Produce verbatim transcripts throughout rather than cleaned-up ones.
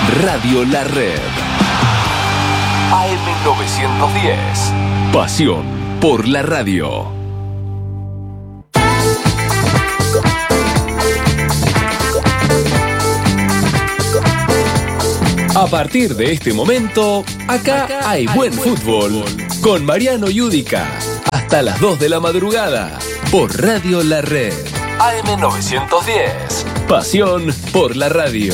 Radio La Red. A M novecientos diez. Pasión por la radio. A partir de este momento, acá, acá hay, hay buen, buen fútbol. fútbol. Con Mariano Yudica. Hasta las dos de la madrugada. Por Radio La Red. A M novecientos diez. Pasión por la radio.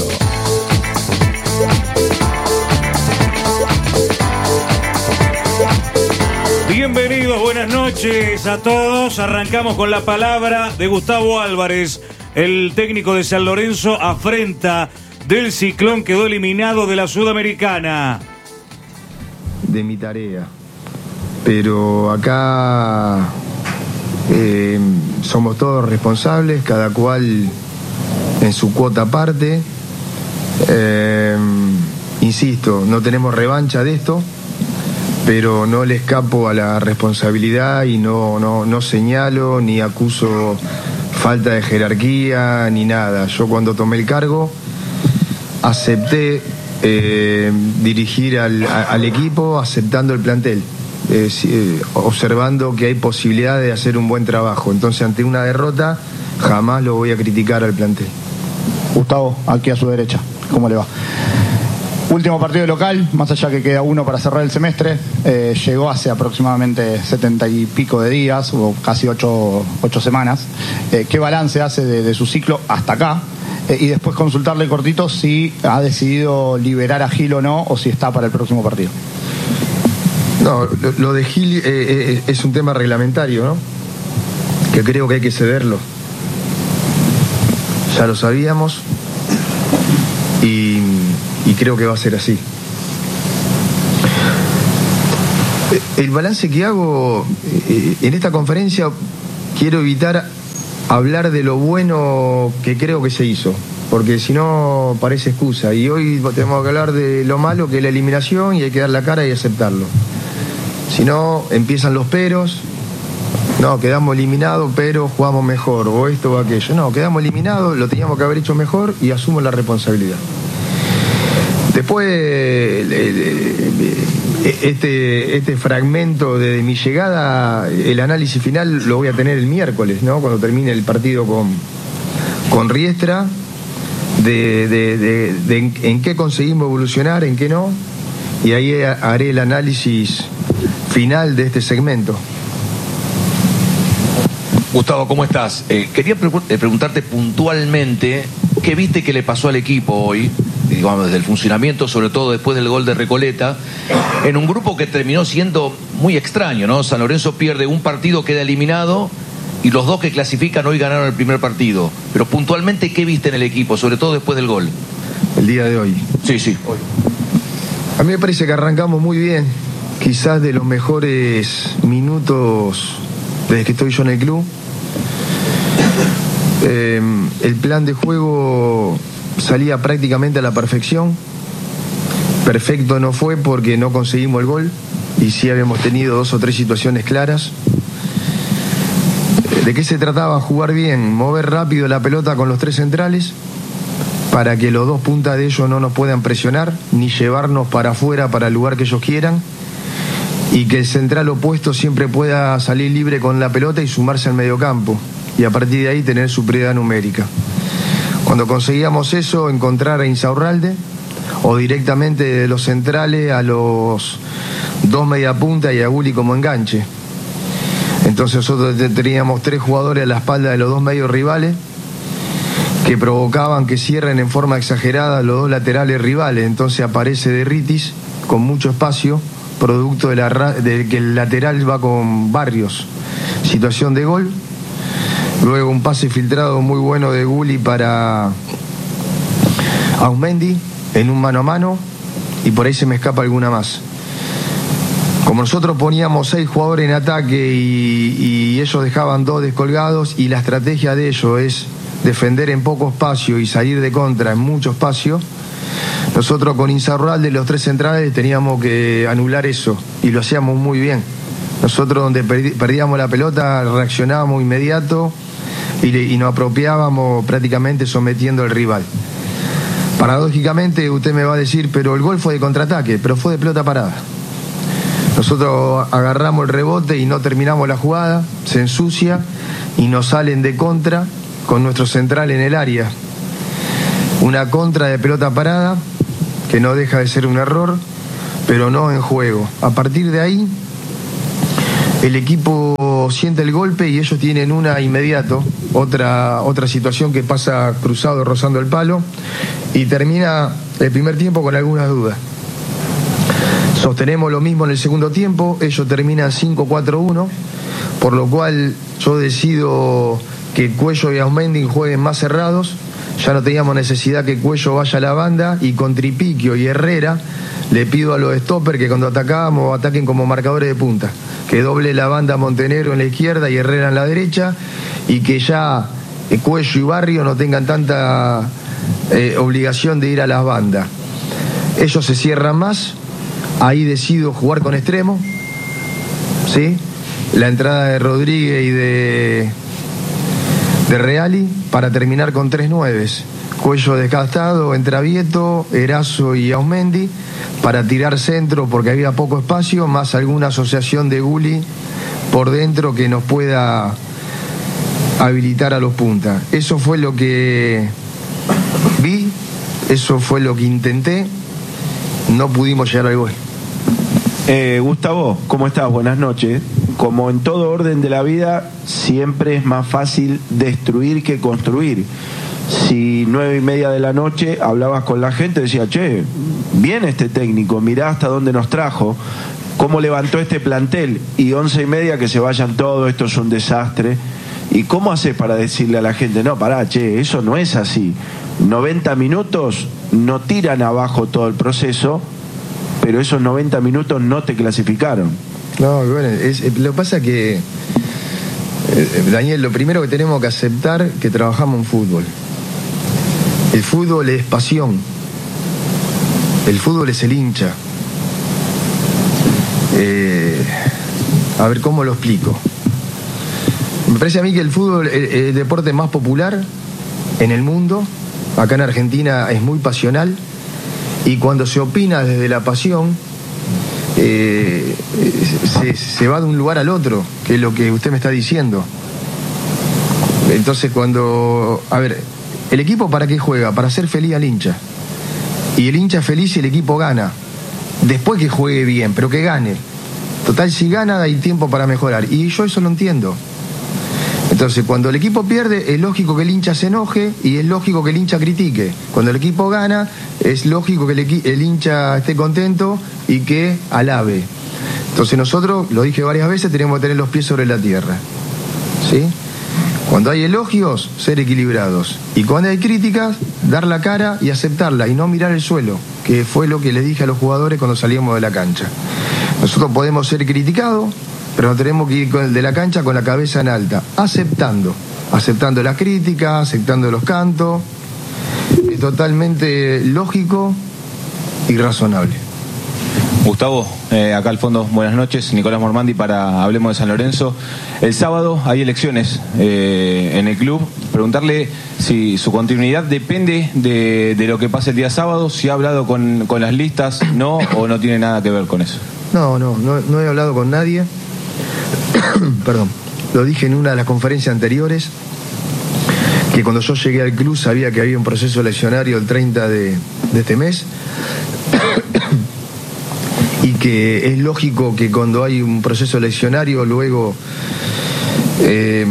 Bienvenidos, buenas noches a todos. Arrancamos con la palabra de Gustavo Álvarez. El técnico de San Lorenzo afrenta del Ciclón, quedó eliminado de la Sudamericana. De mi tarea. Pero acá eh, somos todos responsables, cada cual en su cuota aparte. Eh, insisto, no tenemos revancha de esto, pero no le escapo a la responsabilidad y no, no, no señalo ni acuso falta de jerarquía ni nada. Yo cuando tomé el cargo acepté eh, dirigir al, a, al equipo aceptando el plantel, eh, eh, observando que hay posibilidad de hacer un buen trabajo. Entonces, ante una derrota, jamás lo voy a criticar al plantel. Gustavo, aquí a su derecha, ¿cómo le va? Último partido local, más allá que queda uno para cerrar el semestre, eh, llegó hace aproximadamente setenta y pico de días, o casi ocho, ocho semanas. Eh, ¿Qué balance hace de, de su ciclo hasta acá? Eh, y después consultarle cortito si ha decidido liberar a Gil o no, o si está para el próximo partido. No, lo, lo de Gil eh, eh, es un tema reglamentario, ¿no? Que creo que hay que cederlo. Ya lo sabíamos y, y creo que va a ser así. El balance que hago eh, en esta conferencia, quiero evitar hablar de lo bueno que creo que se hizo, porque si no parece excusa, y hoy tenemos que hablar de lo malo que es la eliminación y hay que dar la cara y aceptarlo. Si no, empiezan los peros. No, quedamos eliminados, pero jugamos mejor, o esto o aquello. No, quedamos eliminados, lo teníamos que haber hecho mejor y asumo la responsabilidad. Después, este, este fragmento de mi llegada, el análisis final lo voy a tener el miércoles, ¿no? Cuando termine el partido con, con Riestra, de, de, de, de en, en qué conseguimos evolucionar, en qué no, y ahí haré el análisis final de este segmento. Gustavo, ¿cómo estás? Eh, quería pre- preguntarte puntualmente qué viste que le pasó al equipo hoy, digamos, desde el funcionamiento, sobre todo después del gol de Recoleta, en un grupo que terminó siendo muy extraño, ¿no? San Lorenzo pierde un partido, queda eliminado, y los dos que clasifican hoy ganaron el primer partido. Pero puntualmente, ¿qué viste en el equipo, sobre todo después del gol? El día de hoy. Sí, sí, hoy. A mí me parece que arrancamos muy bien, quizás de los mejores minutos desde que estoy yo en el club. Eh, el plan de juego salía prácticamente a la perfección. Perfecto no fue porque no conseguimos el gol y sí habíamos tenido dos o tres situaciones claras. ¿De qué se trataba? Jugar bien, mover rápido la pelota con los tres centrales para que los dos puntas de ellos no nos puedan presionar ni llevarnos para afuera para el lugar que ellos quieran, y que el central opuesto siempre pueda salir libre con la pelota y sumarse al mediocampo y a partir de ahí tener superioridad numérica. Cuando conseguíamos eso, encontrar a Insaurralde o directamente de los centrales a los dos mediapuntas y a Gulli como enganche. Entonces nosotros teníamos tres jugadores a la espalda de los dos medios rivales que provocaban que cierren en forma exagerada los dos laterales rivales. Entonces aparece Derritis con mucho espacio, producto de, la, de que el lateral va con Barrios. Situación de gol. Luego un pase filtrado muy bueno de Gulli para Ausmendi en un mano a mano, y por ahí se me escapa alguna más. Como nosotros poníamos seis jugadores en ataque y, y ellos dejaban dos descolgados, y la estrategia de ellos es defender en poco espacio y salir de contra en mucho espacio, nosotros con Insaurralde, los tres centrales, teníamos que anular eso, y lo hacíamos muy bien. Nosotros donde perdíamos la pelota reaccionábamos inmediato y, le, y nos apropiábamos prácticamente sometiendo al rival. Paradójicamente usted me va a decir, pero el gol fue de contraataque, pero fue de pelota parada. Nosotros agarramos el rebote y no terminamos la jugada, se ensucia y nos salen de contra con nuestro central en el área. Una contra de pelota parada, que no deja de ser un error, pero no en juego. A partir de ahí, el equipo siente el golpe y ellos tienen una inmediato, otra, otra situación que pasa cruzado, rozando el palo, y termina el primer tiempo con algunas dudas. Sostenemos lo mismo en el segundo tiempo, ellos terminan cinco cuatro uno, por lo cual yo decido que Cuello y Ausmendi jueguen más cerrados. Ya no teníamos necesidad que Cuello vaya a la banda, y con Tripiquio y Herrera le pido a los stoppers que cuando atacábamos ataquen como marcadores de punta, que doble la banda Montenegro en la izquierda y Herrera en la derecha, y que ya Cuello y Barrio no tengan tanta eh, obligación de ir a las bandas. Ellos se cierran más, ahí decido jugar con extremo, ¿sí? La entrada de Rodríguez y de, de Reali para terminar con tres nueves. Cuello desgastado entre Vieto, Erazo y Ausmendi para tirar centro porque había poco espacio, más alguna asociación de Gulli por dentro que nos pueda habilitar a los puntas. Eso fue lo que vi, eso fue lo que intenté, no pudimos llegar al gol. Eh, Gustavo, ¿cómo estás? Buenas noches. Como en todo orden de la vida, siempre es más fácil destruir que construir. Si nueve y media de la noche hablabas con la gente, decía, che, viene este técnico, mirá hasta dónde nos trajo, cómo levantó este plantel, y once y media que se vayan todos, esto es un desastre. ¿Y cómo haces para decirle a la gente, no, pará, che, eso no es así? noventa minutos no tiran abajo todo el proceso, pero esos noventa minutos no te clasificaron. No, bueno, es, lo que pasa que, eh, Daniel, lo primero que tenemos que aceptar que trabajamos en fútbol. El fútbol es pasión. El fútbol es el hincha. Eh, a ver, ¿cómo lo explico? Me parece a mí que el fútbol es el deporte más popular en el mundo. Acá en Argentina es muy pasional. Y cuando se opina desde la pasión, eh, se, se va de un lugar al otro, que es lo que usted me está diciendo. Entonces cuando... A ver, ¿el equipo para qué juega? Para hacer feliz al hincha. Y el hincha es feliz y el equipo gana. Después que juegue bien, pero que gane. Total, si gana hay tiempo para mejorar. Y yo eso lo entiendo. Entonces, cuando el equipo pierde, es lógico que el hincha se enoje y es lógico que el hincha critique. Cuando el equipo gana, es lógico que el, equi- el hincha esté contento y que alabe. Entonces nosotros, lo dije varias veces, tenemos que tener los pies sobre la tierra. ¿Sí? Cuando hay elogios, ser equilibrados. Y cuando hay críticas, dar la cara y aceptarla y no mirar el suelo, que fue lo que les dije a los jugadores cuando salíamos de la cancha. Nosotros podemos ser criticados, pero no tenemos que ir de la cancha con la cabeza en alta, aceptando, aceptando las críticas, aceptando los cantos. Es totalmente lógico y razonable. Gustavo, eh, acá al fondo, buenas noches. Nicolás Mormandi para Hablemos de San Lorenzo. El sábado hay elecciones eh, en el club. Preguntarle si su continuidad depende de, de lo que pase el día sábado, si ha hablado con, con las listas, no, o no tiene nada que ver con eso. No, no, no, no he hablado con nadie. Perdón, lo dije en una de las conferencias anteriores, que cuando yo llegué al club sabía que había un proceso eleccionario el treinta de, de este mes y que es lógico que cuando hay un proceso eleccionario luego eh,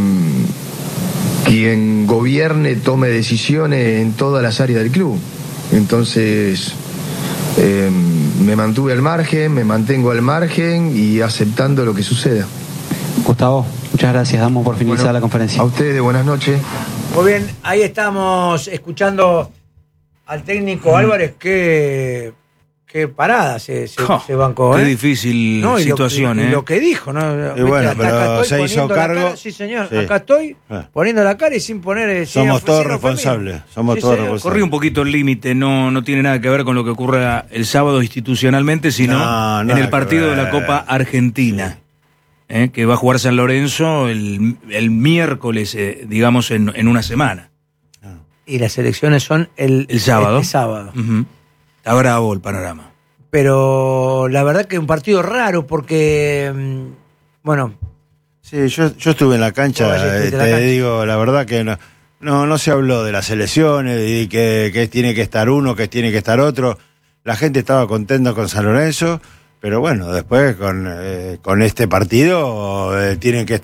quien gobierne tome decisiones en todas las áreas del club. Entonces eh, me mantuve al margen, me mantengo al margen y aceptando lo que suceda. Gustavo, muchas gracias. Damos por finalizada Bueno, la conferencia. A ustedes, buenas noches. Muy bien, ahí estamos escuchando al técnico Álvarez. Qué, qué parada se, se, Oh, se bancó. qué ¿eh? difícil No, y situación, lo, y, ¿eh? y lo que dijo, ¿no? Y bueno, Acá pero estoy se hizo poniendo la cargo. cara, sí, señor. Sí. Acá estoy Ah. poniendo la cara y sin poner. eh, sin Somos ofrecer todos ofendido. responsables. Somos Sí, todos señor. responsables. Corrí un poquito el límite, no, no tiene nada que ver con lo que ocurra el sábado institucionalmente, sino No, en nada el que partido de la ver. Copa Argentina, ¿eh? Que va a jugar San Lorenzo el, el miércoles, eh, digamos, en, en una semana. y las elecciones son el, El sábado. este sábado. Uh-huh. Está bravo el panorama. Pero la verdad que es un partido raro porque, bueno... Sí, yo, yo estuve en la cancha, Vaya, eh, te la cancha. digo la verdad que no, no, no se habló de las elecciones y que, que tiene que estar uno, que tiene que estar otro. La gente estaba contenta con San Lorenzo, pero bueno, después con, eh, con este partido eh, tienen que estar